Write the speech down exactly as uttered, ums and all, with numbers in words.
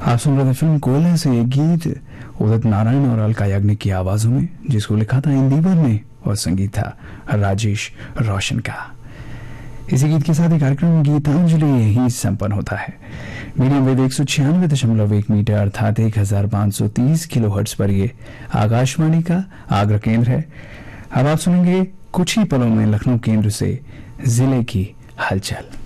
आप सुन रहे थे फिल्म कोयला से एक गीत उदित नारायण और अलका याग्निक की आवाजों में, जिसको लिखा था इंदिवर ने और संगीत था राजेश रोशन का। इसी गीत के साथ ही कार्यक्रम गीतांजलि यही संपन्न होता है। मीडियम वेव एक सौ छियानवे दशमलव एक मीटर अर्थात एक हजार पाँच सौ तीस किलो हर्ट्ज पर ये आकाशवाणी का आगरा केंद्र है। अब आप सुनेंगे कुछ ही पलों में लखनऊ केंद्र से जिले की हलचल।